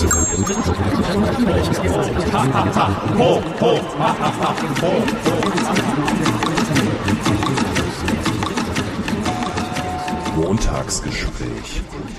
Montagsgespräch.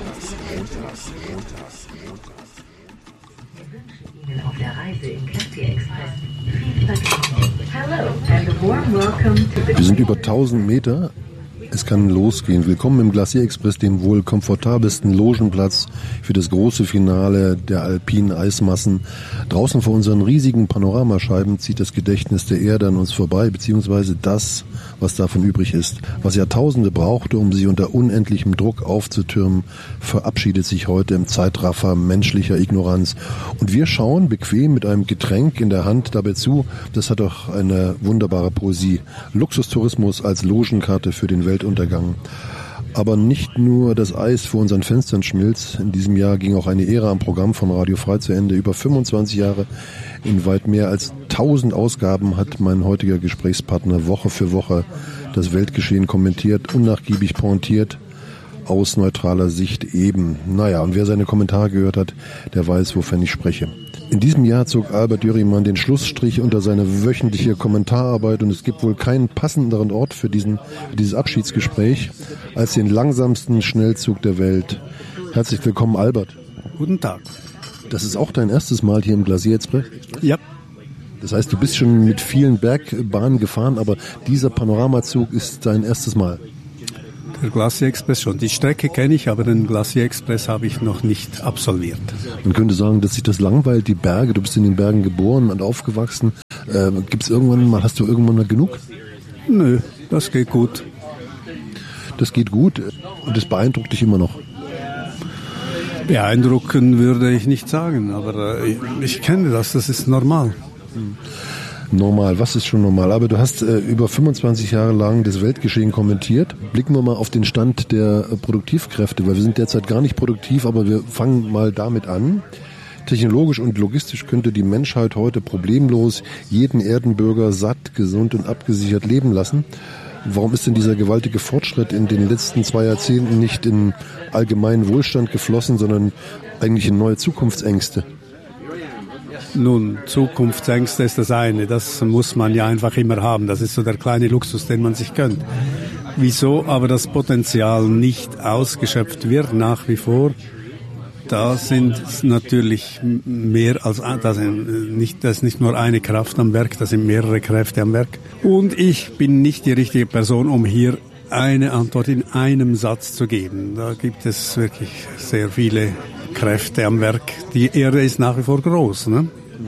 Auf der Reise im Glacier Express. Hello and a warm welcome to the... Wir sind über 1000 Meter. Es kann losgehen. Willkommen im Glacier Express, dem wohl komfortabelsten Logenplatz für das große Finale der alpinen Eismassen. Draußen vor unseren riesigen Panoramascheiben zieht das Gedächtnis der Erde an uns vorbei, beziehungsweise das, was davon übrig ist. Was Jahrtausende brauchte, um sich unter unendlichem Druck aufzutürmen, verabschiedet sich heute im Zeitraffer menschlicher Ignoranz. Und wir schauen bequem mit einem Getränk in der Hand dabei zu. Das hat doch eine wunderbare Poesie. Luxustourismus als Logenkarte für den Weltuntergang. Aber nicht nur das Eis vor unseren Fenstern schmilzt. In diesem Jahr ging auch eine Ära am Programm von Radio Frei zu Ende. Über 25 Jahre in weit mehr als 1000 Ausgaben hat mein heutiger Gesprächspartner Woche für Woche das Weltgeschehen kommentiert, unnachgiebig pointiert, aus neutraler Sicht eben. Naja, und wer seine Kommentare gehört hat, der weiß, wovon ich spreche. In diesem Jahr zog Albert Dürrimann den Schlussstrich unter seine wöchentliche Kommentararbeit und es gibt wohl keinen passenderen Ort für dieses Abschiedsgespräch als den langsamsten Schnellzug der Welt. Herzlich willkommen, Albert. Guten Tag. Das ist auch dein erstes Mal hier im Glacier Express? Ja. Das heißt, du bist schon mit vielen Bergbahnen gefahren, aber dieser Panoramazug ist dein erstes Mal? Der Glacier Express schon. Die Strecke kenne ich, aber den Glacier Express habe ich noch nicht absolviert. Man könnte sagen, dass sich das langweilt, die Berge. Du bist in den Bergen geboren und aufgewachsen. Hast du irgendwann mal genug? Nö, das geht gut. Das geht gut und das beeindruckt dich immer noch? Beeindrucken würde ich nicht sagen, aber ich kenne das ist normal. Normal, was ist schon normal? Aber du hast über 25 Jahre lang das Weltgeschehen kommentiert. Blicken wir mal auf den Stand der Produktivkräfte, weil wir sind derzeit gar nicht produktiv, aber wir fangen mal damit an. Technologisch und logistisch könnte die Menschheit heute problemlos jeden Erdenbürger satt, gesund und abgesichert leben lassen. Warum ist denn dieser gewaltige Fortschritt in den letzten 2 Jahrzehnten nicht in allgemeinen Wohlstand geflossen, sondern eigentlich in neue Zukunftsängste? Nun, Zukunftsängste ist das eine, das muss man ja einfach immer haben, das ist so der kleine Luxus, den man sich gönnt. Wieso aber das Potenzial nicht ausgeschöpft wird nach wie vor, da sind natürlich mehr als, das ist nicht nur eine Kraft am Werk, da sind mehrere Kräfte am Werk. Und ich bin nicht die richtige Person, um hier eine Antwort in einem Satz zu geben. Da gibt es wirklich sehr viele Kräfte am Werk. Die Erde ist nach wie vor groß, ne?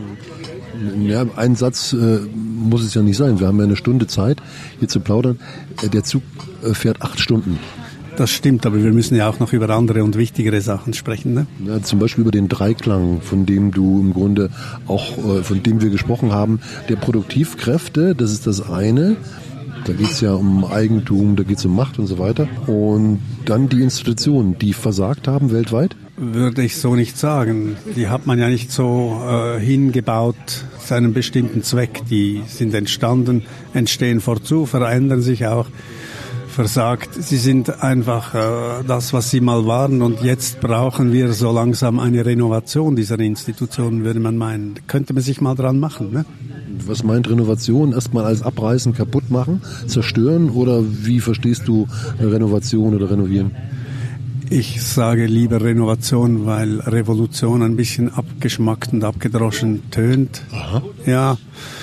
Ja, ein Satz muss es ja nicht sein. Wir haben ja eine Stunde Zeit, hier zu plaudern. Der Zug fährt 8 Stunden. Das stimmt, aber wir müssen ja auch noch über andere und wichtigere Sachen sprechen, ne? Ja, zum Beispiel über den Dreiklang, von dem du im Grunde auch, von dem wir gesprochen haben. Der Produktivkräfte, das ist das eine. Da geht es ja um Eigentum, da geht es um Macht und so weiter. Und dann die Institutionen, die versagt haben weltweit? Würde ich so nicht sagen. Die hat man ja nicht so hingebaut zu einem bestimmten Zweck. Die sind entstanden, entstehen vorzu, verändern sich auch. Versagt. Sie sind einfach das, was sie mal waren und jetzt brauchen wir so langsam eine Renovation dieser Institutionen, würde man meinen. Könnte man sich mal dran machen, ne? Was meint Renovation? Erstmal alles abreißen, kaputt machen, zerstören oder wie verstehst du Renovation oder renovieren? Ich sage lieber Renovation, weil Revolution ein bisschen abgeschmackt und abgedroschen tönt. Aha. Ja,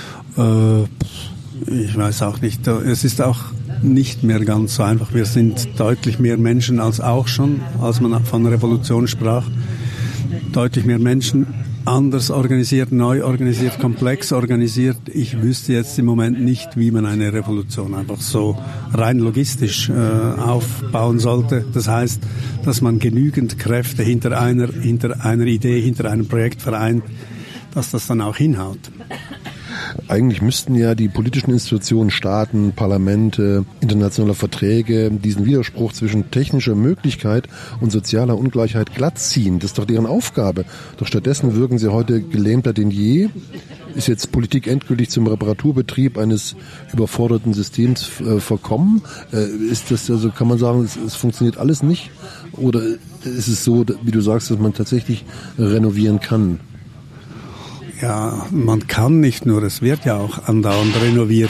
ich weiß auch nicht. Es ist auch nicht mehr ganz so einfach. Wir sind deutlich mehr Menschen als auch schon, als man von Revolution sprach. Deutlich mehr Menschen, anders organisiert, neu organisiert, komplex organisiert. Ich wüsste jetzt im Moment nicht, wie man eine Revolution einfach so rein logistisch aufbauen sollte. Das heißt, dass man genügend Kräfte hinter einer Idee, hinter einem Projekt vereint, dass das dann auch hinhaut. Eigentlich müssten ja die politischen Institutionen, Staaten, Parlamente, internationale Verträge diesen Widerspruch zwischen technischer Möglichkeit und sozialer Ungleichheit glattziehen. Das ist doch deren Aufgabe. Doch stattdessen wirken sie heute gelähmter denn je. Ist jetzt Politik endgültig zum Reparaturbetrieb eines überforderten Systems verkommen? Ist das also, kann man sagen, es funktioniert alles nicht? Oder ist es so, wie du sagst, dass man tatsächlich renovieren kann? Ja, man kann nicht nur, es wird ja auch andauernd renoviert.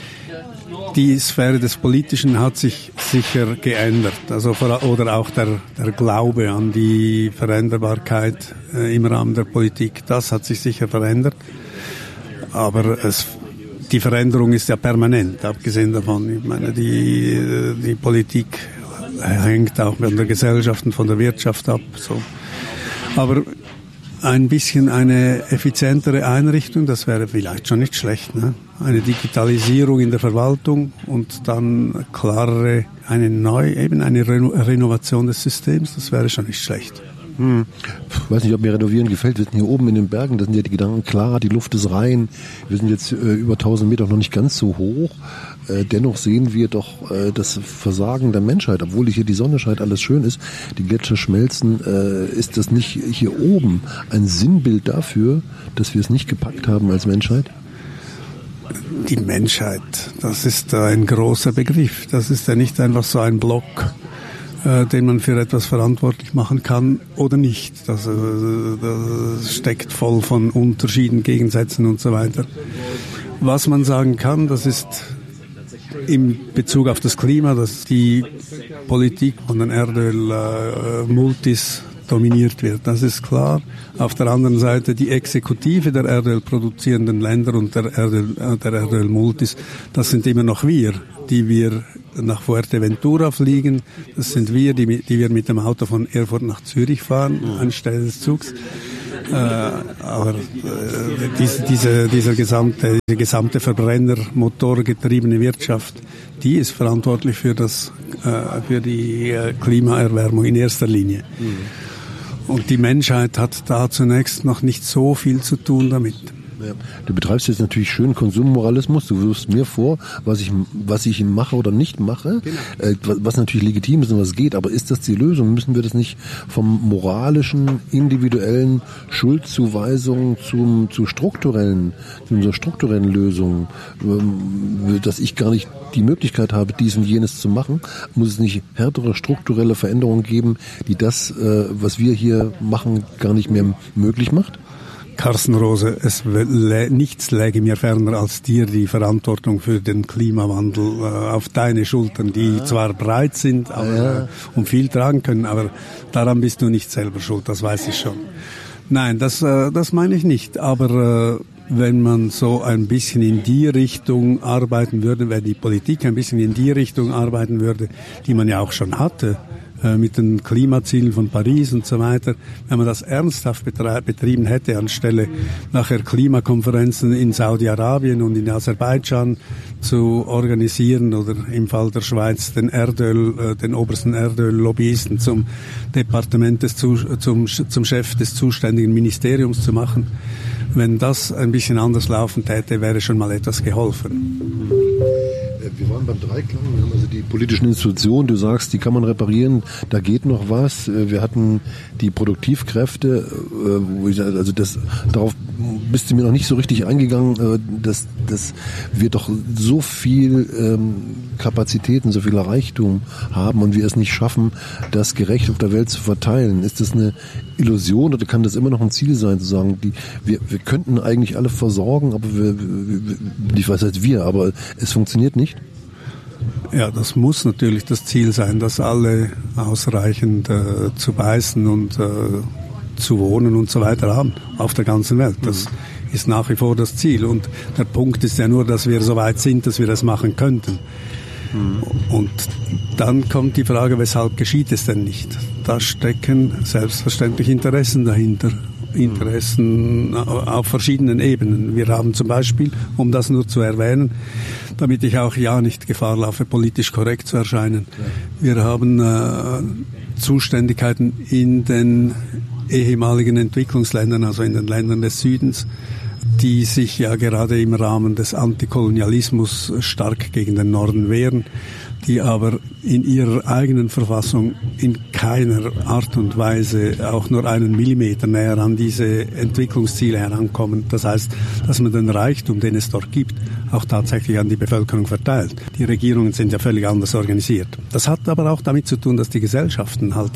Die Sphäre des Politischen hat sich sicher geändert, also oder auch der Glaube an die Veränderbarkeit im Rahmen der Politik, das hat sich sicher verändert. Aber die Veränderung ist ja permanent, abgesehen davon. Ich meine, die Politik hängt auch von der Gesellschaft und von der Wirtschaft ab. So. Aber ein bisschen eine effizientere Einrichtung, das wäre vielleicht schon nicht schlecht. Ne? Eine Digitalisierung in der Verwaltung und dann klarere, eine Renovation des Systems, das wäre schon nicht schlecht. Ich weiß nicht, ob mir Renovieren gefällt. Wir sind hier oben in den Bergen, da sind ja die Gedanken klar, die Luft ist rein. Wir sind jetzt über 1000 Meter noch nicht ganz so hoch. Dennoch sehen wir doch das Versagen der Menschheit. Obwohl hier die Sonne scheint, alles schön ist, die Gletscher schmelzen, ist das nicht hier oben ein Sinnbild dafür, dass wir es nicht gepackt haben als Menschheit? Die Menschheit, das ist ein großer Begriff. Das ist ja nicht einfach so ein Block, den man für etwas verantwortlich machen kann oder nicht. Das steckt voll von Unterschieden, Gegensätzen und so weiter. Was man sagen kann, das ist in Bezug auf das Klima, dass die Politik von den Erdöl-Multis dominiert wird. Das ist klar. Auf der anderen Seite die Exekutive der erdölproduzierenden Länder und der Erdölmultis, das sind immer noch wir, die wir nach Fuerteventura fliegen. Das sind wir, die wir mit dem Auto von Erfurt nach Zürich fahren, anstelle des Zugs. Aber diese gesamte Verbrennermotorgetriebene Wirtschaft, die ist verantwortlich für die Klimaerwärmung in erster Linie. Und die Menschheit hat da zunächst noch nicht so viel zu tun damit. Ja. Du betreibst jetzt natürlich schön Konsummoralismus. Du wirfst mir vor, was ich mache oder nicht mache, was natürlich legitim ist und was geht. Aber ist das die Lösung? Müssen wir das nicht vom moralischen, individuellen Schuldzuweisung zur strukturellen Lösung, dass ich gar nicht die Möglichkeit habe, dies und jenes zu machen? Muss es nicht härtere strukturelle Veränderungen geben, die das, was wir hier machen, gar nicht mehr möglich macht? Carsten Rose, nichts läge mir ferner, als dir die Verantwortung für den Klimawandel auf deine Schultern, die zwar breit sind und viel tragen können, aber daran bist du nicht selber schuld, das weiß ich schon. Nein, das meine ich nicht, aber wenn man so ein bisschen in die Richtung arbeiten würde, wenn die Politik ein bisschen in die Richtung arbeiten würde, die man ja auch schon hatte, mit den Klimazielen von Paris und so weiter, wenn man das ernsthaft betrieben hätte, anstelle nachher Klimakonferenzen in Saudi-Arabien und in Aserbaidschan zu organisieren oder im Fall der Schweiz den obersten Erdöllobbyisten zum zum Chef des zuständigen Ministeriums zu machen. Wenn das ein bisschen anders laufen täte, wäre schon mal etwas geholfen. Wir waren beim Dreiklang, wir haben also die politischen Institutionen, du sagst, die kann man reparieren, da geht noch was. Wir hatten die Produktivkräfte, darauf bist du mir noch nicht so richtig eingegangen, dass wir doch so viel Kapazitäten, so viel Reichtum haben und wir es nicht schaffen, das gerecht auf der Welt zu verteilen. Ist das eine Illusion oder kann das immer noch ein Ziel sein, zu sagen, wir könnten eigentlich alle versorgen, aber ich weiß jetzt aber es funktioniert nicht? Ja, das muss natürlich das Ziel sein, dass alle ausreichend zu beißen und zu wohnen und so weiter haben auf der ganzen Welt. Das ist nach wie vor das Ziel. Und der Punkt ist ja nur, dass wir so weit sind, dass wir das machen könnten. Und dann kommt die Frage, weshalb geschieht es denn nicht? Da stecken selbstverständlich Interessen dahinter. Interessen auf verschiedenen Ebenen. Wir haben zum Beispiel, um das nur zu erwähnen, damit ich auch nicht Gefahr laufe, politisch korrekt zu erscheinen. Wir haben Zuständigkeiten in den ehemaligen Entwicklungsländern, also in den Ländern des Südens, die sich ja gerade im Rahmen des Antikolonialismus stark gegen den Norden wehren. die aber in ihrer eigenen Verfassung in keiner Art und Weise auch nur einen Millimeter näher an diese Entwicklungsziele herankommen. Das heißt, dass man den Reichtum, den es dort gibt, auch tatsächlich an die Bevölkerung verteilt. Die Regierungen sind ja völlig anders organisiert. Das hat aber auch damit zu tun, dass die Gesellschaften halt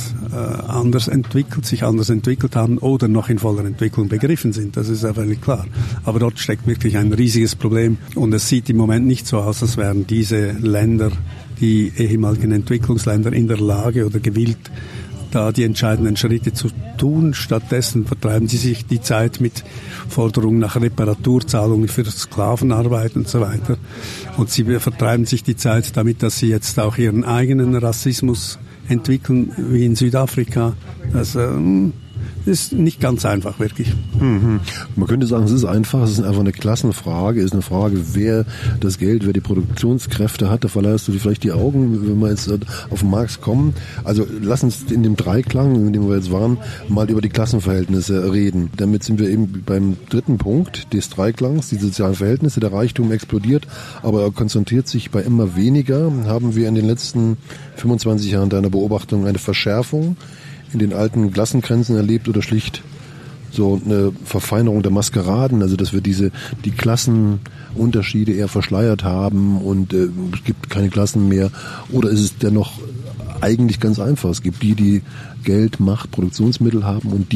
sich anders entwickelt haben oder noch in voller Entwicklung begriffen sind. Das ist ja völlig klar. Aber dort steckt wirklich ein riesiges Problem und es sieht im Moment nicht so aus, als wären diese Länder, die ehemaligen Entwicklungsländer, in der Lage oder gewillt, da die entscheidenden Schritte zu tun. Stattdessen vertreiben sie sich die Zeit mit Forderungen nach Reparaturzahlungen für Sklavenarbeit und so weiter. Und sie vertreiben sich die Zeit damit, dass sie jetzt auch ihren eigenen Rassismus entwickeln, wie in Südafrika. Das ist nicht ganz einfach, wirklich. Man könnte sagen, es ist einfach, es ist einfach eine Klassenfrage, es ist eine Frage, wer das Geld, wer die Produktionskräfte hat, da verleihst du dir vielleicht die Augen, wenn wir jetzt auf den Markt kommen. Also lass uns in dem Dreiklang, in dem wir jetzt waren, mal über die Klassenverhältnisse reden. Damit sind wir eben beim dritten Punkt des Dreiklangs, die sozialen Verhältnisse. Der Reichtum explodiert, aber er konzentriert sich bei immer weniger. Haben wir in den letzten 25 Jahren deiner Beobachtung eine Verschärfung in den alten Klassengrenzen erlebt oder schlicht so eine Verfeinerung der Maskeraden, also dass wir die Klassenunterschiede eher verschleiert haben und es gibt keine Klassen mehr, oder ist es dennoch eigentlich ganz einfach? Es gibt die Geld, Macht, Produktionsmittel haben und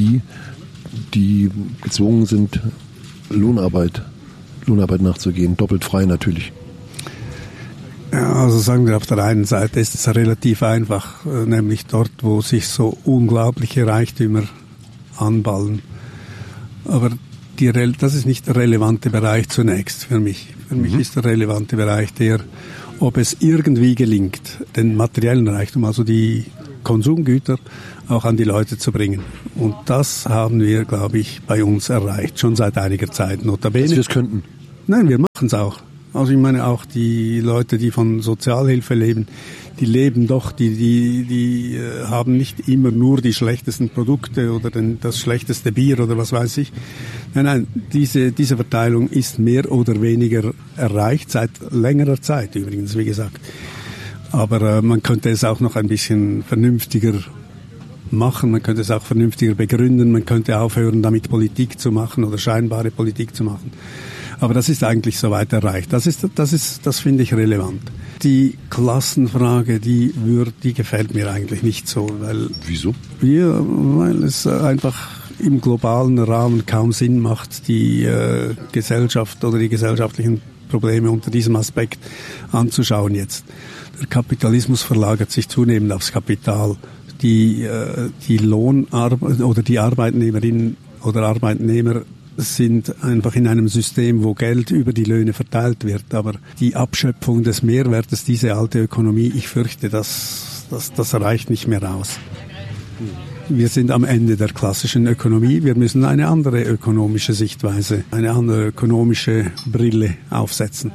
die gezwungen sind, Lohnarbeit nachzugehen, doppelt frei natürlich. Ja, also sagen wir, auf der einen Seite ist es relativ einfach, nämlich dort, wo sich so unglaubliche Reichtümer anballen. Aber das ist nicht der relevante Bereich zunächst für mich. Für mich ist der relevante Bereich der, ob es irgendwie gelingt, den materiellen Reichtum, also die Konsumgüter, auch an die Leute zu bringen. Und das haben wir, glaube ich, bei uns erreicht, schon seit einiger Zeit. Notabene. Dass wir es könnten? Nein, wir machen es auch. Also ich meine auch die Leute, die von Sozialhilfe leben, die leben doch, die haben nicht immer nur die schlechtesten Produkte oder das schlechteste Bier oder was weiß ich. Nein, diese Verteilung ist mehr oder weniger erreicht, seit längerer Zeit übrigens, wie gesagt. Aber man könnte es auch noch ein bisschen vernünftiger machen, man könnte es auch vernünftiger begründen, man könnte aufhören, damit Politik zu machen oder scheinbare Politik zu machen. Aber das ist eigentlich soweit erreicht. Das finde ich relevant. Die Klassenfrage, die gefällt mir eigentlich nicht so, weil. Wieso? Weil es einfach im globalen Rahmen kaum Sinn macht, die Gesellschaft oder die gesellschaftlichen Probleme unter diesem Aspekt anzuschauen jetzt. Der Kapitalismus verlagert sich zunehmend aufs Kapital. Die Lohnarbeit oder die Arbeitnehmerinnen oder Arbeitnehmer sind einfach in einem System, wo Geld über die Löhne verteilt wird. Aber die Abschöpfung des Mehrwertes, diese alte Ökonomie, ich fürchte, das reicht nicht mehr aus. Wir sind am Ende der klassischen Ökonomie. Wir müssen eine andere ökonomische Sichtweise, eine andere ökonomische Brille aufsetzen.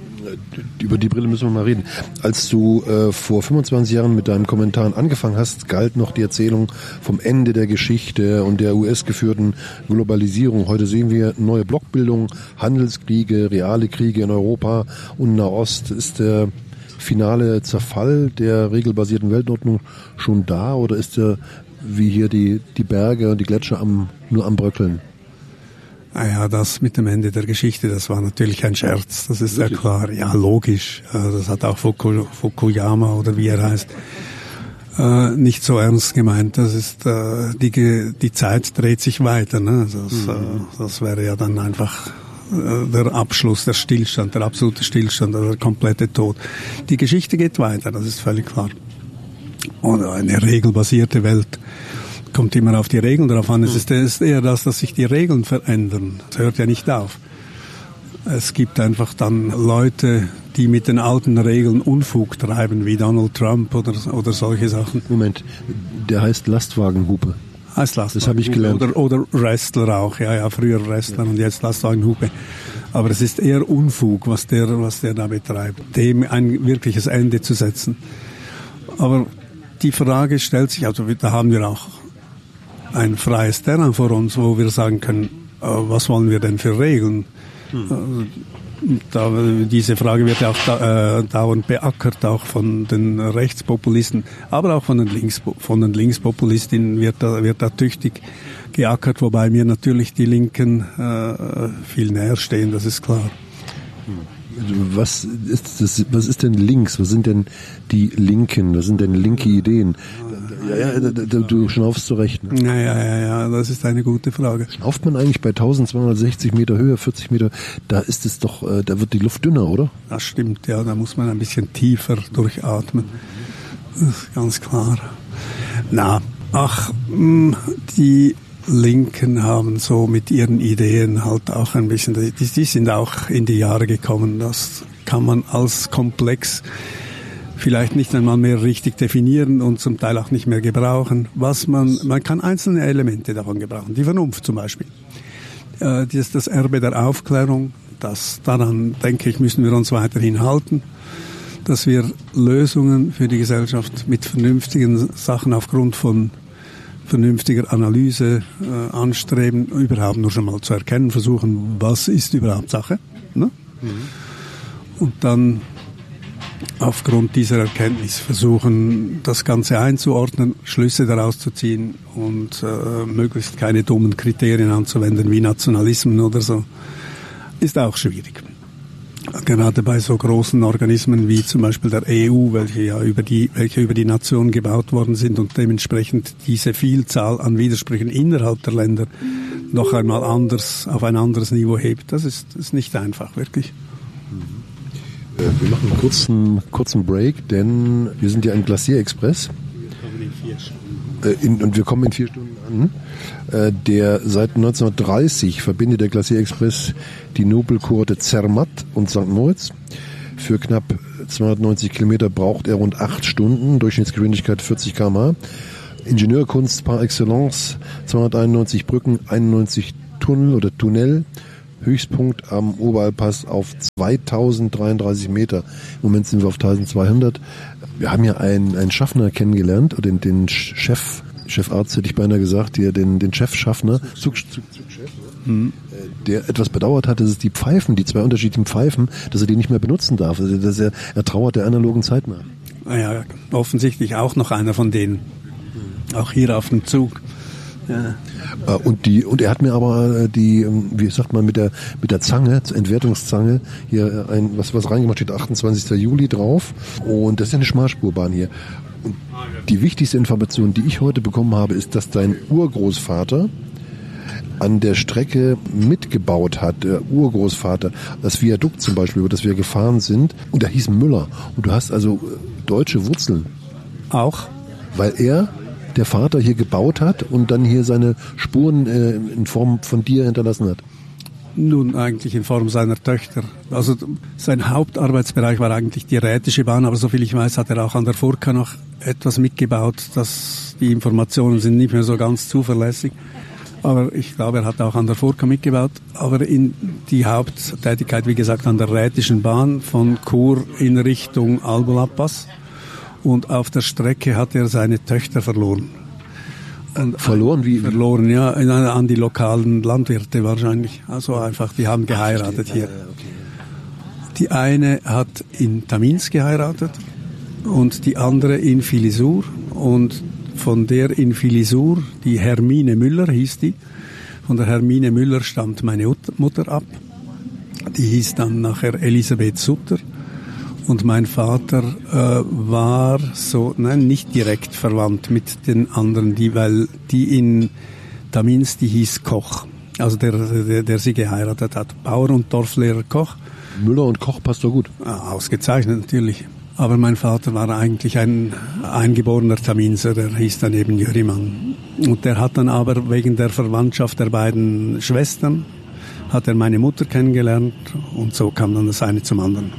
Über die Brille müssen wir mal reden. Als du vor 25 Jahren mit deinen Kommentaren angefangen hast, galt noch die Erzählung vom Ende der Geschichte und der US-geführten Globalisierung. Heute sehen wir neue Blockbildungen, Handelskriege, reale Kriege in Europa und Nahost. Ist der finale Zerfall der regelbasierten Weltordnung schon da oder ist der, wie hier die Berge und die Gletscher nur am Bröckeln? Naja, das mit dem Ende der Geschichte, das war natürlich ein Scherz, das ist sehr klar. Ja, logisch. Das hat auch Fukuyama oder wie er heißt, nicht so ernst gemeint. Das ist, die Zeit dreht sich weiter, ne? Das wäre ja dann einfach der Abschluss, der Stillstand, der absolute Stillstand, der komplette Tod. Die Geschichte geht weiter, das ist völlig klar. Und eine regelbasierte Welt kommt immer auf die Regeln drauf an. Es ist eher das, dass sich die Regeln verändern. Das hört ja nicht auf. Es gibt einfach dann Leute, die mit den alten Regeln Unfug treiben, wie Donald Trump oder solche Sachen. Moment, der heißt Lastwagenhupe. Heißt Lastwagenhupe. Das habe ich gelernt. Oder Wrestler auch. Ja, früher Wrestler und jetzt Lastwagenhupe. Aber es ist eher Unfug, was der da betreibt, dem ein wirkliches Ende zu setzen. Aber die Frage stellt sich, also da haben wir auch ein freies Terrain vor uns, wo wir sagen können, was wollen wir denn für Regeln? Diese Frage wird ja auch dauernd beackert, auch von den Rechtspopulisten, aber auch von den Linkspopulistinnen wird da tüchtig geackert, wobei mir natürlich die Linken viel näher stehen, das ist klar. Was ist denn links? Was sind denn die Linken? Was sind denn linke Ideen? Ja, du schnaufst zurecht. Ne? Ja, das ist eine gute Frage. Schnauft man eigentlich bei 1260 Meter Höhe, 40 Meter, da ist es doch, da wird die Luft dünner, oder? Das stimmt, ja, da muss man ein bisschen tiefer durchatmen. Das ist ganz klar. Die Linken haben so mit ihren Ideen halt auch ein bisschen, die sind auch in die Jahre gekommen. Das kann man als komplex vielleicht nicht einmal mehr richtig definieren und zum Teil auch nicht mehr gebrauchen. Man kann einzelne Elemente davon gebrauchen. Die Vernunft zum Beispiel. Das Erbe der Aufklärung, daran denke ich, müssen wir uns weiterhin halten, dass wir Lösungen für die Gesellschaft mit vernünftigen Sachen aufgrund von vernünftiger Analyse anstreben, überhaupt nur schon mal zu erkennen, versuchen, was ist überhaupt Sache, ne? Und dann aufgrund dieser Erkenntnis versuchen, das Ganze einzuordnen, Schlüsse daraus zu ziehen und möglichst keine dummen Kriterien anzuwenden wie Nationalismen oder so, ist auch schwierig. Gerade bei so großen Organismen wie zum Beispiel der EU, welche über die Nation gebaut worden sind und dementsprechend diese Vielzahl an Widersprüchen innerhalb der Länder noch einmal auf ein anderes Niveau hebt. Das ist nicht einfach, wirklich. Wir machen einen kurzen Break, denn wir sind ja im Glacier Express. Und wir kommen in 4 Stunden an. Der seit 1930 verbindet der Glacier Express die Nobelkohorte Zermatt und St. Moritz. Für knapp 290 Kilometer braucht er rund 8 Stunden, Durchschnittsgeschwindigkeit 40 km/h. Ingenieurkunst par excellence, 291 Brücken, 91 Tunnel, Höchstpunkt am Oberalpass auf 2033 Meter. Im Moment sind wir auf 1200. Wir haben ja einen Schaffner kennengelernt, oder den Chefarzt hätte ich beinahe gesagt, hier den Chefschaffner, Zugchef, der etwas bedauert hat, dass es die 2 unterschiedlichen Pfeifen, dass er die nicht mehr benutzen darf. Also dass er trauert der analogen Zeit nach. Ja, offensichtlich auch noch einer von denen. Auch hier auf dem Zug. Ja. Und er hat mir aber wie sagt man, mit der Zange, Entwertungszange, hier was reingemacht, steht 28. Juli drauf. Und das ist ja eine Schmalspurbahn hier. Und die wichtigste Information, die ich heute bekommen habe, ist, dass dein Urgroßvater an der Strecke mitgebaut hat, der Urgroßvater, das Viadukt zum Beispiel, über das wir gefahren sind, und der hieß Müller. Und du hast also deutsche Wurzeln. Auch? Weil der Vater hier gebaut hat und dann hier seine Spuren in Form von dir hinterlassen hat. Nun, eigentlich in Form seiner Töchter. Also sein Hauptarbeitsbereich war eigentlich die Rätische Bahn, aber soviel ich weiß, hat er auch an der Furka noch etwas mitgebaut, dass die Informationen sind nicht mehr so ganz zuverlässig. Aber ich glaube, er hat auch an der Furka mitgebaut. Aber in die Haupttätigkeit, wie gesagt, an der Rätischen Bahn von Chur in Richtung Albulapass. Und auf der Strecke hat er seine Töchter verloren. Verloren? Wie? Verloren, ja, an die lokalen Landwirte wahrscheinlich. Also einfach, die haben geheiratet hier. Okay. Die eine hat in Tamins geheiratet und die andere in Filisur. Und von der in Filisur, die Hermine Müller hieß die, von der Hermine Müller stammt meine Mutter ab. Die hieß dann nachher Elisabeth Sutter. Und mein Vater war nicht direkt verwandt mit den anderen, weil die in Tamins, die hieß Koch, also der sie geheiratet hat. Bauer und Dorflehrer Koch. Müller und Koch passt doch gut. Ausgezeichnet natürlich. Aber mein Vater war eigentlich ein eingeborener Taminser, der hieß dann eben Jörimann. Und der hat dann aber wegen der Verwandtschaft der beiden Schwestern, hat er meine Mutter kennengelernt und so kam dann das eine zum anderen.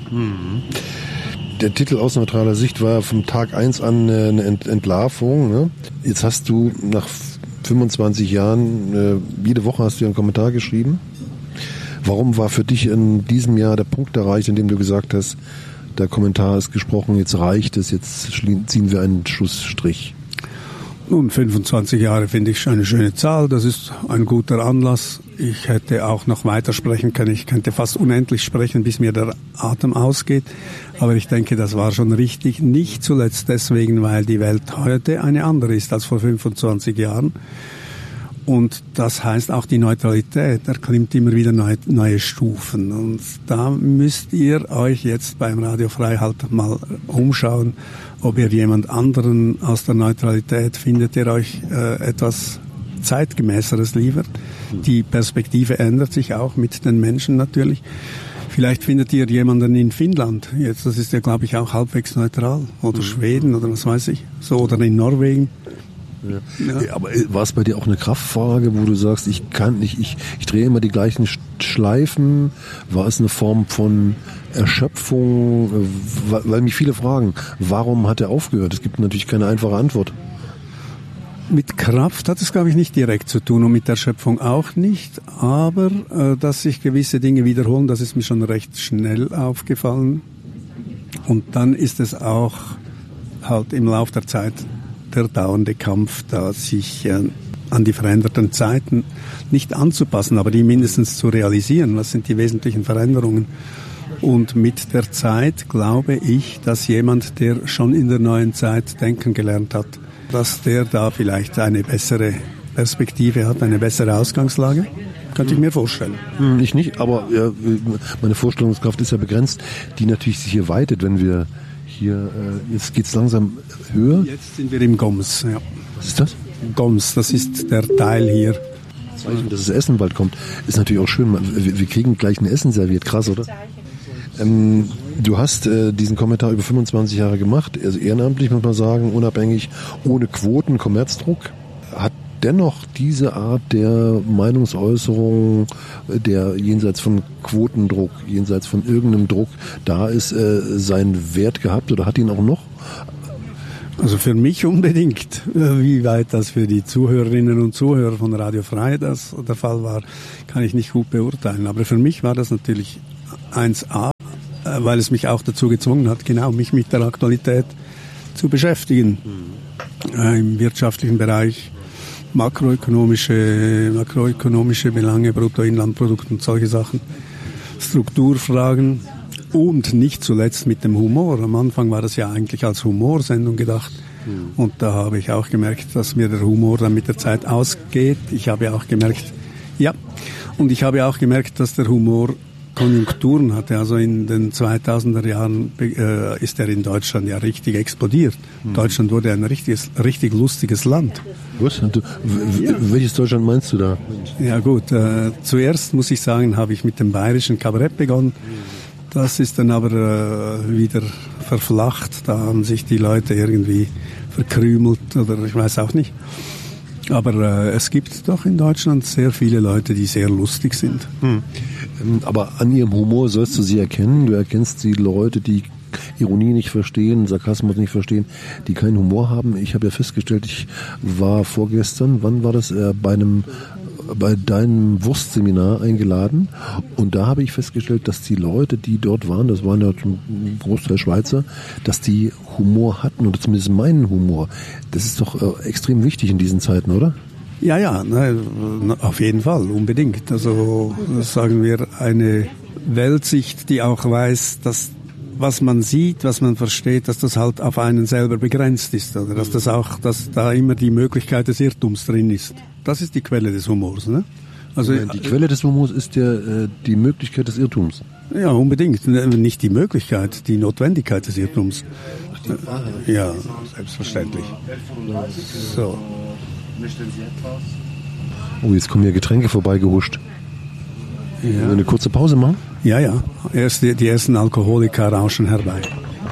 Der Titel aus neutraler Sicht war vom Tag 1 an eine Entlarvung. Ne? Jetzt hast du nach 25 Jahren, jede Woche hast du einen Kommentar geschrieben. Warum war für dich in diesem Jahr der Punkt erreicht, in dem du gesagt hast, der Kommentar ist gesprochen, jetzt reicht es, jetzt ziehen wir einen Schlussstrich? Nun, 25 Jahre finde ich eine schöne Zahl. Das ist ein guter Anlass. Ich hätte auch noch weiter sprechen können. Ich könnte fast unendlich sprechen, bis mir der Atem ausgeht. Aber ich denke, das war schon richtig. Nicht zuletzt deswegen, weil die Welt heute eine andere ist als vor 25 Jahren. Und das heißt auch die Neutralität erklimmt immer wieder neue Stufen. Und da müsst ihr euch jetzt beim Radio Frei halt mal umschauen, ob ihr jemand anderen aus der Neutralität findet, der euch etwas Zeitgemäßeres liefert. Die Perspektive ändert sich auch mit den Menschen natürlich. Vielleicht findet ihr jemanden in Finnland. Jetzt, das ist ja, glaube ich, auch halbwegs neutral. Oder Schweden oder was weiß ich. So, oder in Norwegen. Ja. Aber war es bei dir auch eine Kraftfrage, wo du sagst, ich drehe immer die gleichen Schleifen? War es eine Form von Erschöpfung? Weil mich viele fragen, warum hat er aufgehört? Es gibt natürlich keine einfache Antwort. Mit Kraft hat es, glaube ich, nicht direkt zu tun und mit Erschöpfung auch nicht. Aber dass sich gewisse Dinge wiederholen, das ist mir schon recht schnell aufgefallen. Und dann ist es auch halt im Lauf der Zeit der dauernde Kampf, da sich an die veränderten Zeiten nicht anzupassen, aber die mindestens zu realisieren. Was sind die wesentlichen Veränderungen? Und mit der Zeit glaube ich, dass jemand, der schon in der neuen Zeit denken gelernt hat, dass der da vielleicht eine bessere Perspektive hat, eine bessere Ausgangslage. Könnte ich mir vorstellen. Ich nicht, aber ja, meine Vorstellungskraft ist ja begrenzt, die natürlich sich hier weitet, wenn wir hier, jetzt geht's langsam höher. Jetzt sind wir im Goms, ja. Was ist das? Goms, das ist der Teil hier. Zeichen, dass das Essen bald kommt. Ist natürlich auch schön. Wir kriegen gleich ein Essen serviert. Krass, oder? Du hast diesen Kommentar über 25 Jahre gemacht, also ehrenamtlich, muss man sagen, unabhängig, ohne Quoten, Kommerzdruck. Hat dennoch diese Art der Meinungsäußerung, der jenseits von Quotendruck, jenseits von irgendeinem Druck da ist, seinen Wert gehabt oder hat ihn auch noch? Also für mich unbedingt. Wie weit das für die Zuhörerinnen und Zuhörer von Radio Frei das der Fall war, kann ich nicht gut beurteilen. Aber für mich war das natürlich 1A, weil es mich auch dazu gezwungen hat, genau mich mit der Aktualität zu beschäftigen. Im wirtschaftlichen Bereich, makroökonomische Belange, Bruttoinlandprodukt und solche Sachen, Strukturfragen und nicht zuletzt mit dem Humor. Am Anfang war das ja eigentlich als Humorsendung gedacht und da habe ich auch gemerkt, dass mir der Humor dann mit der Zeit ausgeht. Ich habe auch gemerkt, dass der Humor Konjunkturen hatte. Also in den 2000er Jahren ist er in Deutschland ja richtig explodiert. Deutschland wurde ein richtig lustiges Land. Was? Welches Deutschland meinst du da? Ja gut, zuerst muss ich sagen, habe ich mit dem bayerischen Kabarett begonnen. Das ist dann aber wieder verflacht. Da haben sich die Leute irgendwie verkrümelt oder ich weiß auch nicht. Aber es gibt doch in Deutschland sehr viele Leute, die sehr lustig sind. Aber an ihrem Humor sollst du sie erkennen. Du erkennst die Leute, die Ironie nicht verstehen, Sarkasmus nicht verstehen, die keinen Humor haben. Ich habe ja festgestellt, ich war vorgestern, wann war das, bei deinem Wurstseminar eingeladen und da habe ich festgestellt, dass die Leute, die dort waren, das waren ja zum Großteil Schweizer, dass die Humor hatten oder zumindest meinen Humor. Das ist doch extrem wichtig in diesen Zeiten, oder? Ja, auf jeden Fall, unbedingt. Also sagen wir eine Weltsicht, die auch weiß, dass was man sieht, was man versteht, dass das halt auf einen selber begrenzt ist, oder dass da immer die Möglichkeit des Irrtums drin ist. Das ist die Quelle des Humors, ne? Also die Quelle des Humors ist ja die Möglichkeit des Irrtums. Ja, unbedingt. Nicht die Möglichkeit, die Notwendigkeit des Irrtums. Ja, selbstverständlich. So. Oh, jetzt kommen hier Getränke vorbeigehuscht. Ja. Eine kurze Pause machen? Ja. Die ersten Alkoholiker rauschen herbei.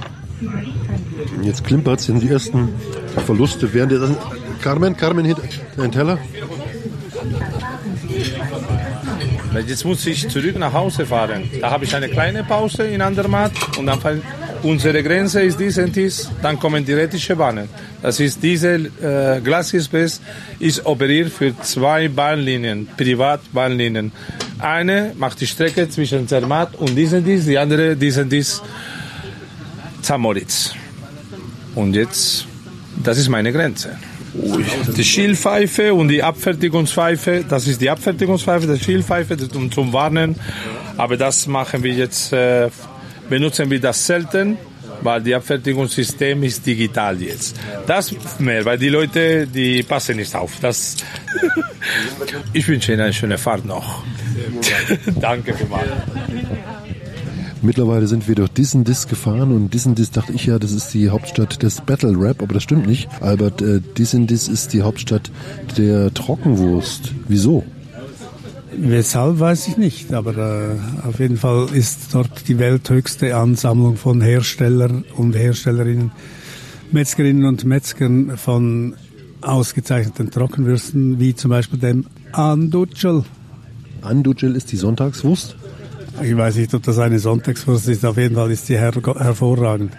Jetzt klimpert's in die ersten Verluste. Während der Carmen, ein Teller. Jetzt muss ich zurück nach Hause fahren. Da habe ich eine kleine Pause in Andermatt und dann unsere Grenze ist dies und dies, dann kommen die rätische Bahnen. Das ist diese Glaciexpress ist operiert für 2 Bahnlinien, Privatbahnlinien. Eine macht die Strecke zwischen Zermatt und dies und dies, die andere dies und dies Zamoritz. Und jetzt, das ist meine Grenze. Die Schielpfeife und die Abfertigungspfeife, das ist die Abfertigungspfeife, die Schielpfeife zum Warnen. Aber das machen wir jetzt, benutzen wir das selten, weil das Abfertigungssystem ist digital jetzt. Das mehr, weil die Leute, die passen nicht auf. Ich wünsche Ihnen eine schöne Fahrt noch. Danke vielmals. Mittlerweile sind wir durch Disentis gefahren und Disentis dachte ich ja, das ist die Hauptstadt des Battle Rap, aber das stimmt nicht. Albert, Disentis ist die Hauptstadt der Trockenwurst. Wieso? Weshalb weiß ich nicht, aber auf jeden Fall ist dort die welthöchste Ansammlung von Herstellern und Herstellerinnen, Metzgerinnen und Metzgern von ausgezeichneten Trockenwürsten, wie zum Beispiel dem Andutschel. Andutschel ist die Sonntagswurst? Ich weiß nicht, ob das eine Sonntagswurst ist, auf jeden Fall ist sie hervorragend.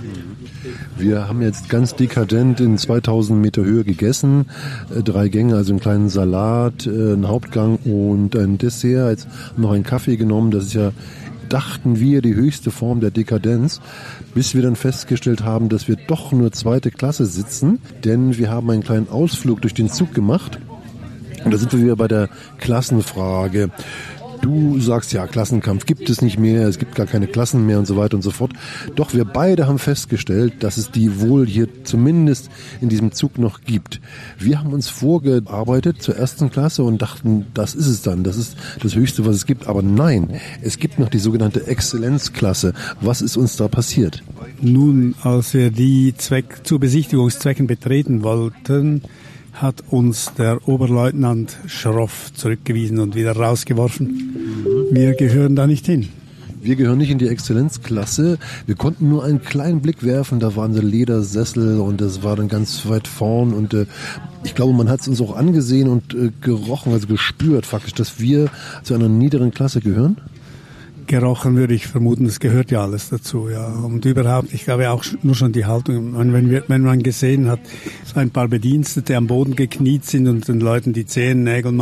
Wir haben jetzt ganz dekadent in 2000 Meter Höhe gegessen. 3 Gänge, also einen kleinen Salat, einen Hauptgang und ein Dessert. Jetzt noch einen Kaffee genommen. Das ist ja, dachten wir, die höchste Form der Dekadenz. Bis wir dann festgestellt haben, dass wir doch nur 2. Klasse sitzen. Denn wir haben einen kleinen Ausflug durch den Zug gemacht. Und da sind wir wieder bei der Klassenfrage. Du sagst ja, Klassenkampf gibt es nicht mehr, es gibt gar keine Klassen mehr und so weiter und so fort. Doch wir beide haben festgestellt, dass es die wohl hier zumindest in diesem Zug noch gibt. Wir haben uns vorgearbeitet zur 1. Klasse und dachten, das ist es dann, das ist das Höchste, was es gibt. Aber nein, es gibt noch die sogenannte Exzellenzklasse. Was ist uns da passiert? Nun, als wir die zu Besichtigungszwecken betreten wollten, hat uns der Oberleutnant schroff zurückgewiesen und wieder rausgeworfen. Wir gehören da nicht hin. Wir gehören nicht in die Exzellenzklasse. Wir konnten nur einen kleinen Blick werfen. Da waren so Ledersessel und das war dann ganz weit vorn. Und ich glaube, man hat es uns auch angesehen und gerochen, also gespürt faktisch, dass wir zu einer niederen Klasse gehören. Gerochen würde ich vermuten, es gehört ja alles dazu, ja. Und überhaupt, ich glaube auch nur schon die Haltung, wenn man gesehen hat, so ein paar Bedienstete am Boden gekniet sind und den Leuten die Zehennägel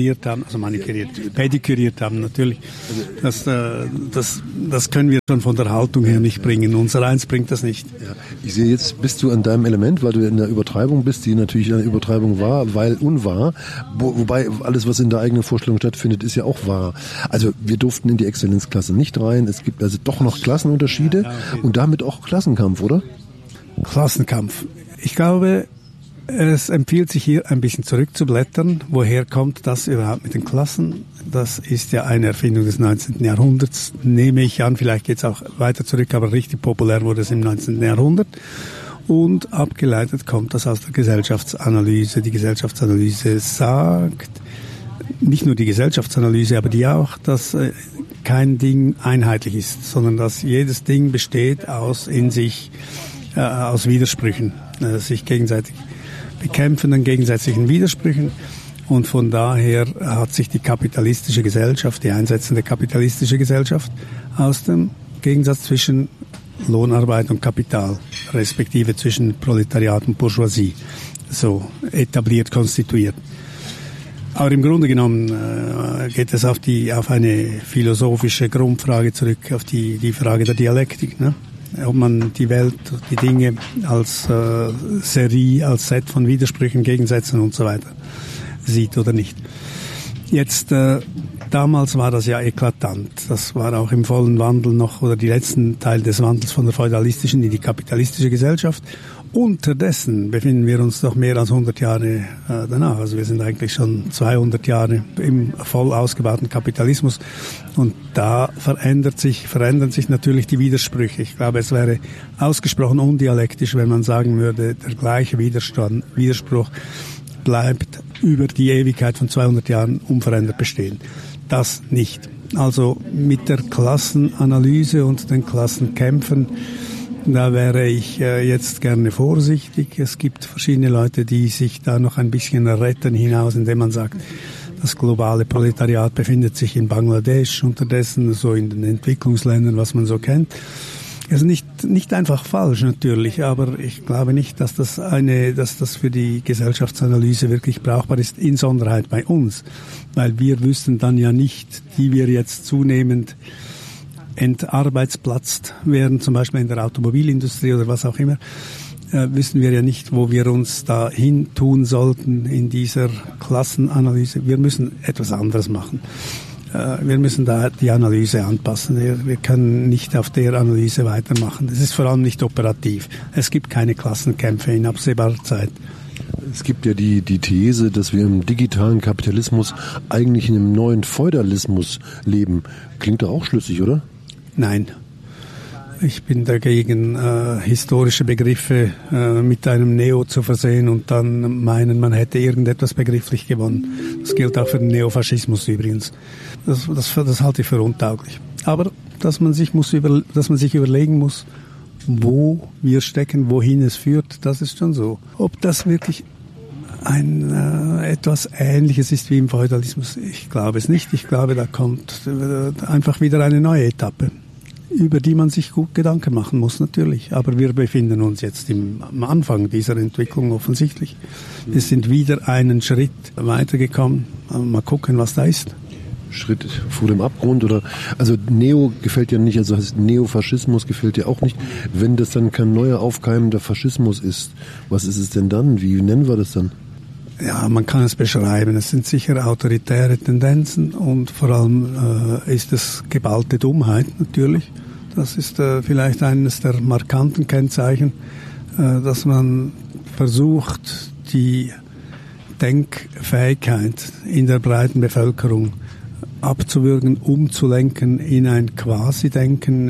pediküriert haben, natürlich. Das können wir schon von der Haltung her nicht bringen. Unser Eins bringt das nicht. Ja, ich sehe, jetzt bist du an deinem Element, weil du in der Übertreibung bist, die natürlich eine Übertreibung war, weil unwahr. Wobei alles, was in der eigenen Vorstellung stattfindet, ist ja auch wahr. Also wir durften in die Exzellenzklasse nicht rein. Es gibt also doch noch Klassenunterschiede und damit auch Klassenkampf, oder? Klassenkampf. Ich glaube, es empfiehlt sich hier ein bisschen zurückzublättern. Woher kommt das überhaupt mit den Klassen? Das ist ja eine Erfindung des 19. Jahrhunderts, nehme ich an. Vielleicht geht es auch weiter zurück, aber richtig populär wurde es im 19. Jahrhundert. Und abgeleitet kommt das aus der Gesellschaftsanalyse. Die Gesellschaftsanalyse sagt, nicht nur die Gesellschaftsanalyse, aber die auch, dass kein Ding einheitlich ist, sondern dass jedes Ding besteht aus Widersprüchen, sich gegenseitig bekämpfenden gegenseitigen Widersprüchen. Und von daher hat sich die kapitalistische Gesellschaft, die einsetzende kapitalistische Gesellschaft, aus dem Gegensatz zwischen Lohnarbeit und Kapital, respektive zwischen Proletariat und Bourgeoisie, so etabliert, konstituiert. Aber im Grunde genommen geht es auf eine philosophische Grundfrage zurück, auf die Frage der Dialektik, ne? Ob man die Welt, die Dinge als Serie, als Set von Widersprüchen, Gegensätzen und so weiter sieht oder nicht. Jetzt, damals war das ja eklatant. Das war auch im vollen Wandel noch, oder die letzten Teil des Wandels von der feudalistischen in die kapitalistische Gesellschaft. Unterdessen befinden wir uns doch mehr als 100 Jahre danach. Also wir sind eigentlich schon 200 Jahre im voll ausgebauten Kapitalismus. Und da verändern sich natürlich die Widersprüche. Ich glaube, es wäre ausgesprochen undialektisch, wenn man sagen würde, der gleiche Widerspruch bleibt über die Ewigkeit von 200 Jahren unverändert bestehen. Das nicht. Also mit der Klassenanalyse und den Klassenkämpfen, da wäre ich jetzt gerne vorsichtig. Es gibt verschiedene Leute, die sich da noch ein bisschen retten hinaus, indem man sagt, das globale Proletariat befindet sich in Bangladesch, unterdessen so in den Entwicklungsländern, was man so kennt. Also nicht einfach falsch natürlich, aber ich glaube nicht, dass das für die Gesellschaftsanalyse wirklich brauchbar ist, insonderheit bei uns, weil wir wüssten dann ja nicht, wie wir jetzt zunehmend entarbeitsplatzt werden, zum Beispiel in der Automobilindustrie oder was auch immer, wissen wir ja nicht, wo wir uns da hin tun sollten in dieser Klassenanalyse. Wir müssen etwas anderes machen. Wir müssen da die Analyse anpassen. Wir können nicht auf der Analyse weitermachen. Das ist vor allem nicht operativ. Es gibt keine Klassenkämpfe in absehbarer Zeit. Es gibt ja die These, dass wir im digitalen Kapitalismus eigentlich in einem neuen Feudalismus leben. Klingt doch auch schlüssig, oder? Nein. Ich bin dagegen, historische Begriffe mit einem Neo zu versehen und dann meinen, man hätte irgendetwas begrifflich gewonnen. Das gilt auch für den Neofaschismus übrigens. Das halte ich für untauglich. Aber dass man sich überlegen muss, wo wir stecken, wohin es führt, das ist schon so. Ob das wirklich etwas Ähnliches ist wie im Feudalismus, ich glaube es nicht. Ich glaube, da kommt einfach wieder eine neue Etappe, über die man sich gut Gedanken machen muss, natürlich. Aber wir befinden uns jetzt am Anfang dieser Entwicklung offensichtlich. Wir sind wieder einen Schritt weitergekommen. Mal gucken, was da ist. Schritt vor dem Abgrund oder, also Neo gefällt ja nicht, also heißt Neofaschismus gefällt ja auch nicht. Wenn das dann kein neuer aufkeimender Faschismus ist, was ist es denn dann? Wie nennen wir das dann? Ja, man kann es beschreiben. Es sind sicher autoritäre Tendenzen und vor allem ist es geballte Dummheit natürlich. Das ist vielleicht eines der markanten Kennzeichen, dass man versucht, die Denkfähigkeit in der breiten Bevölkerung abzuwürgen, umzulenken in ein Quasi-Denken,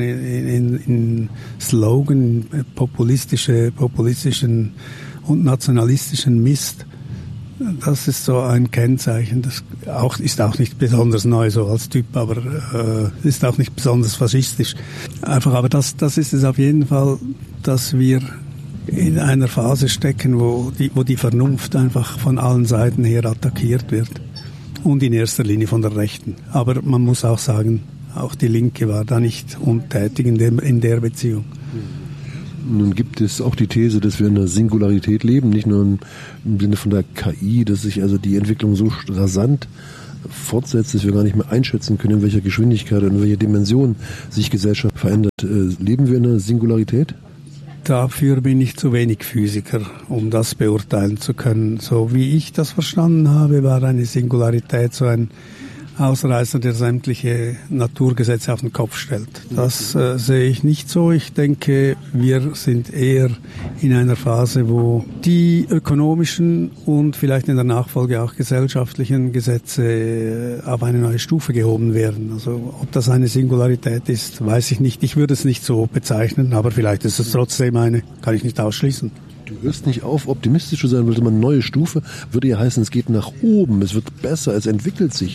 in Slogan, populistischen und nationalistischen Mist. Das ist so ein Kennzeichen. Das ist auch nicht besonders neu so als Typ, aber ist auch nicht besonders faschistisch. Aber das ist es auf jeden Fall, dass wir in einer Phase stecken, wo die Vernunft einfach von allen Seiten her attackiert wird. Und in erster Linie von der Rechten. Aber man muss auch sagen, auch die Linke war da nicht untätig in der Beziehung. Nun gibt es auch die These, dass wir in einer Singularität leben, nicht nur im Sinne von der KI, dass sich also die Entwicklung so rasant fortsetzt, dass wir gar nicht mehr einschätzen können, in welcher Geschwindigkeit und in welcher Dimension sich Gesellschaft verändert. Leben wir in einer Singularität? Dafür bin ich zu wenig Physiker, um das beurteilen zu können. So wie ich das verstanden habe, war eine Singularität so ein Ausreißer, der sämtliche Naturgesetze auf den Kopf stellt. Das sehe ich nicht so. Ich denke, wir sind eher in einer Phase, wo die ökonomischen und vielleicht in der Nachfolge auch gesellschaftlichen Gesetze auf eine neue Stufe gehoben werden. Also ob das eine Singularität ist, weiß ich nicht. Ich würde es nicht so bezeichnen, aber vielleicht ist es trotzdem eine, kann ich nicht ausschließen. Du hörst nicht auf, optimistisch zu sein, wollte man eine neue Stufe, würde ja heißen, es geht nach oben, es wird besser, es entwickelt sich.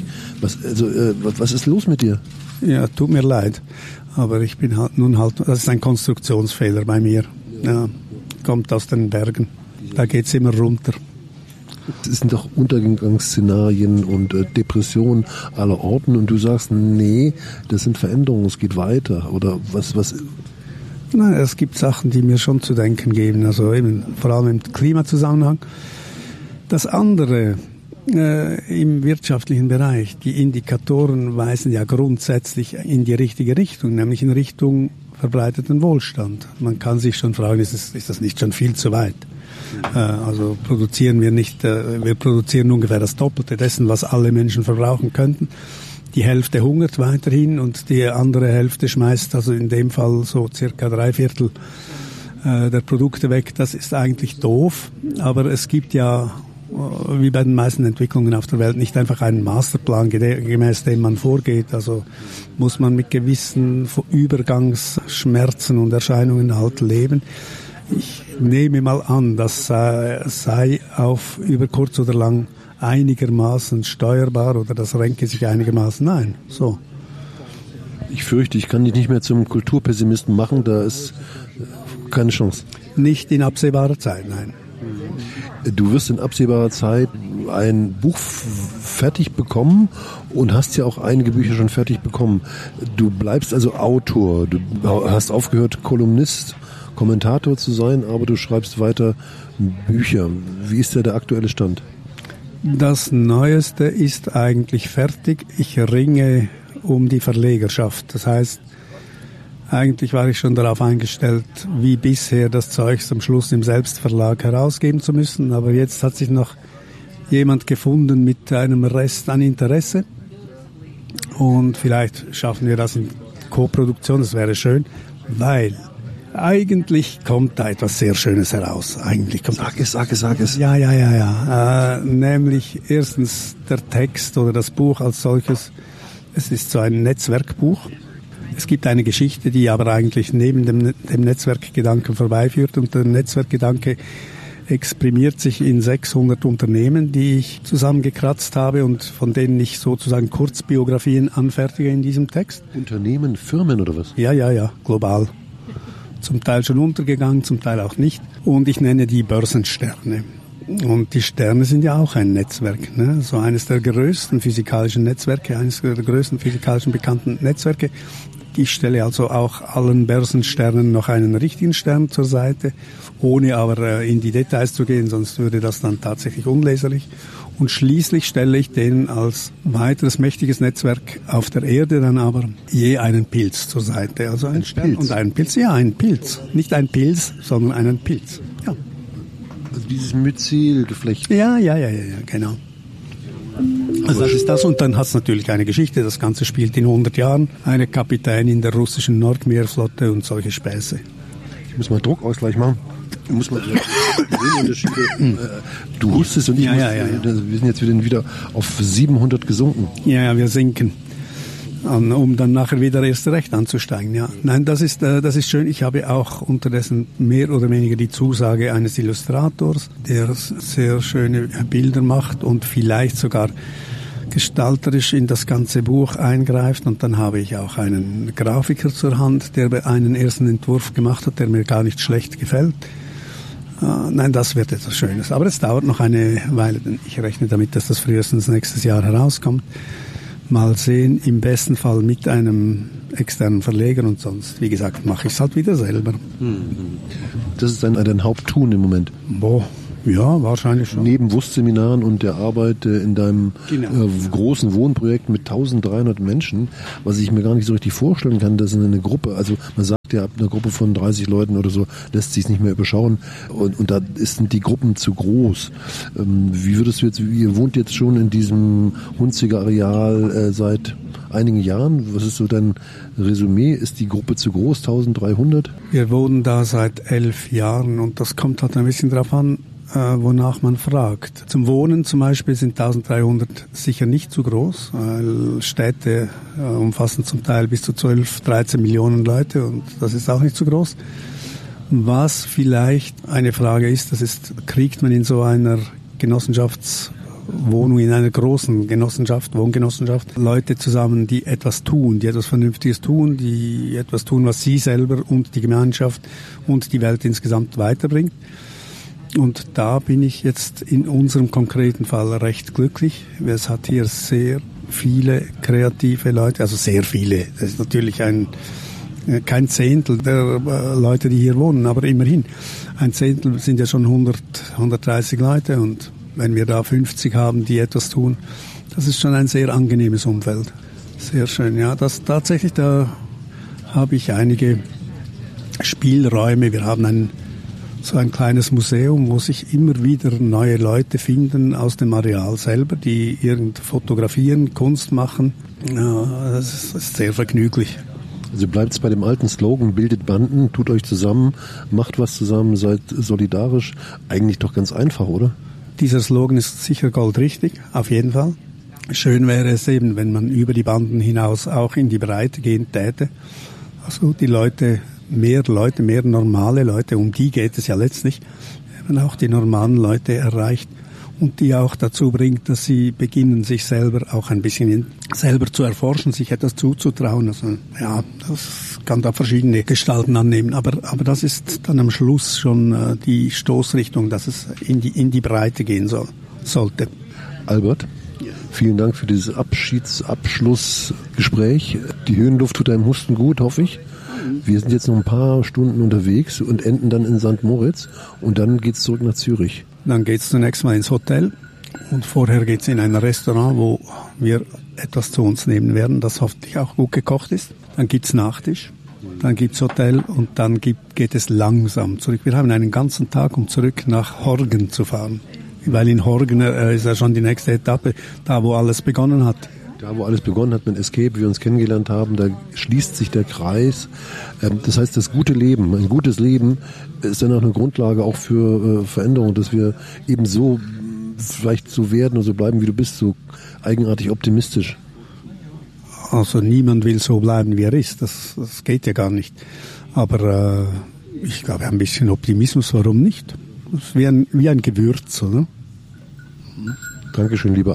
Was ist los mit dir? Ja, tut mir leid, aber ich bin das ist ein Konstruktionsfehler bei mir. Ja, kommt aus den Bergen, da geht's immer runter. Es sind doch Untergangsszenarien und Depressionen aller Orten und du sagst, nee, das sind Veränderungen, es geht weiter. Oder was? Nein, es gibt Sachen, die mir schon zu denken geben, also eben vor allem im Klimazusammenhang. Das andere im wirtschaftlichen Bereich, die Indikatoren weisen ja grundsätzlich in die richtige Richtung, nämlich in Richtung verbreiteten Wohlstand. Man kann sich schon fragen, ist das nicht schon viel zu weit? Also produzieren wir nicht, wir produzieren ungefähr das Doppelte dessen, was alle Menschen verbrauchen könnten. Die Hälfte hungert weiterhin und die andere Hälfte schmeißt also in dem Fall so circa 3/4 der Produkte weg. Das ist eigentlich doof, aber es gibt ja, wie bei den meisten Entwicklungen auf der Welt, nicht einfach einen Masterplan, gemäß dem man vorgeht. Also muss man mit gewissen Übergangsschmerzen und Erscheinungen halt leben. Ich nehme mal an, das sei auf über kurz oder lang einigermaßen steuerbar oder das renke sich einigermaßen ein. So. Ich fürchte, ich kann dich nicht mehr zum Kulturpessimisten machen, da ist keine Chance. Nicht in absehbarer Zeit, nein. Du wirst in absehbarer Zeit ein Buch fertig bekommen und hast ja auch einige Bücher schon fertig bekommen. Du bleibst also Autor, du hast aufgehört, Kolumnist, Kommentator zu sein, aber du schreibst weiter Bücher. Wie ist der aktuelle Stand? Das Neueste ist eigentlich fertig. Ich ringe um die Verlegerschaft. Das heißt, Eigentlich war ich schon darauf eingestellt, wie bisher das Zeug am Schluss im Selbstverlag herausgeben zu müssen. Aber jetzt hat sich noch jemand gefunden mit einem Rest an Interesse. Und vielleicht schaffen wir das in Co-Produktion, das wäre schön, weil eigentlich kommt da etwas sehr Schönes heraus. Sag es. Ja. Nämlich erstens der Text oder das Buch als solches. Es ist so ein Netzwerkbuch. Es gibt eine Geschichte, die aber eigentlich neben dem Netzwerkgedanken vorbeiführt. Und der Netzwerkgedanke exprimiert sich in 600 Unternehmen, die ich zusammengekratzt habe und von denen ich sozusagen Kurzbiografien anfertige in diesem Text. Unternehmen, Firmen oder was? Ja, global. Zum Teil schon untergegangen, zum Teil auch nicht. Und ich nenne die Börsensterne. Und die Sterne sind ja auch ein Netzwerk, ne? So eines der größten physikalischen Netzwerke, eines der größten physikalischen bekannten Netzwerke. Ich stelle also auch allen Börsensternen noch einen richtigen Stern zur Seite, ohne aber in die Details zu gehen, sonst würde das dann tatsächlich unleserlich. Und schließlich stelle ich denen als weiteres mächtiges Netzwerk auf der Erde dann aber je einen Pilz zur Seite. Also ein Stern und einen Pilz. Ja, ein Pilz. Nicht ein Pilz, sondern einen Pilz. Ja. Also dieses Myzel-Geflecht. Ja, genau. Also das ist das. Und dann hat es natürlich eine Geschichte. Das Ganze spielt in 100 Jahren. Eine Kapitänin der russischen Nordmeerflotte und solche Späße. Ich muss mal Druckausgleich machen. Ich muss mal du hustest und ich muss, wir sind jetzt wieder auf 700 gesunken. Ja, wir sinken. Um dann nachher wieder erst recht anzusteigen. Ja. Nein, das ist schön. Ich habe auch unterdessen mehr oder weniger die Zusage eines Illustrators, der sehr schöne Bilder macht und vielleicht sogar gestalterisch in das ganze Buch eingreift. Und dann habe ich auch einen Grafiker zur Hand, der einen ersten Entwurf gemacht hat, der mir gar nicht schlecht gefällt. Nein, das wird etwas Schönes. Aber es dauert noch eine Weile, denn ich rechne damit, dass das frühestens nächstes Jahr herauskommt. Mal sehen, im besten Fall mit einem externen Verleger und sonst, wie gesagt, mache ich es halt wieder selber. Das ist dein Haupttun im Moment? Ja, wahrscheinlich schon. Neben WUST-Seminaren und der Arbeit in deinem großen Wohnprojekt mit 1300 Menschen, was ich mir gar nicht so richtig vorstellen kann, das ist eine Gruppe, also man sagt ja, ab einer Gruppe von 30 Leuten oder so lässt sich es nicht mehr überschauen und da sind die Gruppen zu groß. Wie würdest du jetzt, ihr wohnt jetzt schon in diesem Hunziger Areal seit einigen Jahren, was ist so dein Resümee? Ist die Gruppe zu groß, 1300? Wir wohnen da seit 11 Jahren und das kommt halt ein bisschen drauf an, wonach man fragt. Zum Wohnen zum Beispiel sind 1300 sicher nicht zu groß, weil Städte umfassen zum Teil bis zu 12, 13 Millionen Leute und das ist auch nicht zu groß. Was vielleicht eine Frage ist, kriegt man in so einer Genossenschaftswohnung, in einer großen Wohngenossenschaft, Leute zusammen, die etwas tun, die etwas Vernünftiges tun, die etwas tun, was sie selber und die Gemeinschaft und die Welt insgesamt weiterbringt. Und da bin ich jetzt in unserem konkreten Fall recht glücklich. Es hat hier sehr viele kreative Leute, also sehr viele. Das ist natürlich kein Zehntel der Leute, die hier wohnen, aber immerhin. Ein Zehntel sind ja schon 130 Leute und wenn wir da 50 haben, die etwas tun, das ist schon ein sehr angenehmes Umfeld. Sehr schön, ja. Tatsächlich, da habe ich einige Spielräume. Wir haben so ein kleines Museum, wo sich immer wieder neue Leute finden aus dem Areal selber, die irgend fotografieren, Kunst machen. Ja, das ist sehr vergnüglich. Also bleibt bei dem alten Slogan, bildet Banden, tut euch zusammen, macht was zusammen, seid solidarisch. Eigentlich doch ganz einfach, oder? Dieser Slogan ist sicher goldrichtig, auf jeden Fall. Schön wäre es eben, wenn man über die Banden hinaus auch in die Breite gehen täte. Also die mehr normale Leute, um die geht es ja letztlich, wenn man auch die normalen Leute erreicht und die auch dazu bringt, dass sie beginnen, sich selber auch ein bisschen selber zu erforschen, sich etwas zuzutrauen. Also ja, das kann da verschiedene Gestalten annehmen, aber das ist dann am Schluss schon die Stoßrichtung, dass es in die Breite gehen sollte. Albert? Vielen Dank für dieses Abschlussgespräch. Die Höhenluft tut deinem Husten gut, hoffe ich. Wir sind jetzt noch ein paar Stunden unterwegs und enden dann in St. Moritz und dann geht's zurück nach Zürich. Dann geht's zunächst mal ins Hotel und vorher geht's in ein Restaurant, wo wir etwas zu uns nehmen werden, das hoffentlich auch gut gekocht ist. Dann gibt's Nachtisch dann gibt's Hotel und dann geht es langsam zurück. Wir haben einen ganzen Tag, um zurück nach Horgen zu fahren. Weil in Horgen ist ja schon die nächste Etappe, da wo alles begonnen hat. Da, wo alles begonnen hat mit Escape, wie wir uns kennengelernt haben, da schließt sich der Kreis. Das heißt, das gute Leben, ein gutes Leben ist dann auch eine Grundlage auch für Veränderung, dass wir eben so vielleicht so werden und so bleiben, wie du bist, so eigenartig optimistisch. Also niemand will so bleiben, wie er ist. Das geht ja gar nicht. Aber ich glaube, ein bisschen Optimismus, warum nicht? Das ist wie ein Gewürz, oder? Dankeschön, lieber